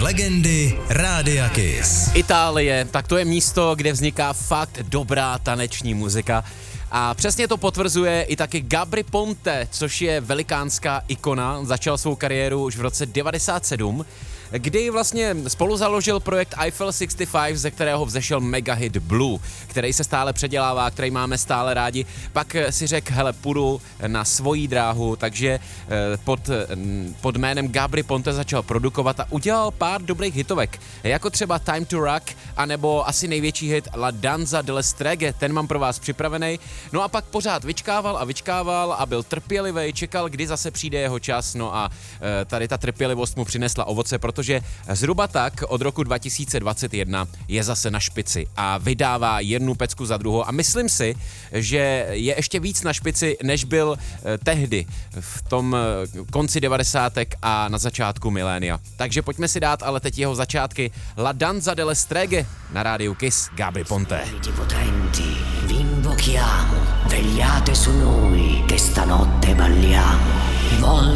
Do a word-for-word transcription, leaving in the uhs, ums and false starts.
Legendy Rádia Kiss. Itálie, tak to je místo, kde vzniká fakt dobrá taneční muzika. A přesně to potvrzuje i taky Gabry Ponte, což je velikánská ikona. Začal svou kariéru už v roce devadesát sedm, kdy vlastně spolu založil projekt Eiffel šedesát pět, ze kterého vzešel megahit Blue, který se stále předělává, který máme stále rádi. Pak si řekl, hele, půjdu na svoji dráhu, takže pod, pod jménem Gabry Ponte začal produkovat a udělal pár dobrých hitovek, jako třeba Time to Rock, anebo asi největší hit La Danza delle Streghe, ten mám pro vás připravený. No a pak pořád vyčkával a vyčkával a byl trpělivý, čekal, kdy zase přijde jeho čas, no a tady ta trpělivost mu přinesla ovoce, protože zhruba tak od roku dva tisíce dvacet jedna je zase na špici a vydává jednu pecku za druhou a myslím si, že je ještě víc na špici, než byl tehdy v tom konci devadesátek a na začátku milénia. Takže pojďme si dát ale teď jeho začátky. La Danza delle Streghe na rádiu Kiss, Gabry Ponte. Vi invochiamo, vegliate su noi, che stanotte balliamo. Volta